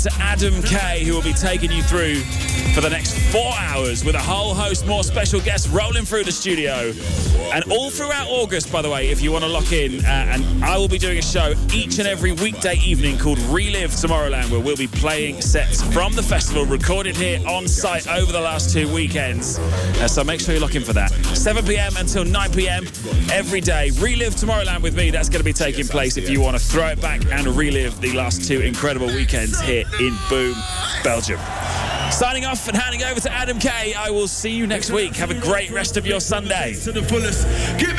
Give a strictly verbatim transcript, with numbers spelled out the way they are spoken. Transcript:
to Adam Kay, who will be taking you through for the next four hours with a whole host more special guests rolling through the studio. And all throughout August, by the way, if you want to lock in, uh, and I will be doing a show each and every weekday evening called Relive Tomorrowland, where we'll be playing sets from the festival recorded here on site over the last two weekends. Uh, so make sure you lock in for that. seven p.m. until nine p.m. every day. Relive Tomorrowland with me. That's going to be taking place if you want to throw it back and relive the last two incredible weekends here in Boom, Belgium. Signing off and handing over to Adam Kay. I will see you next week. Have a great rest of your Sunday.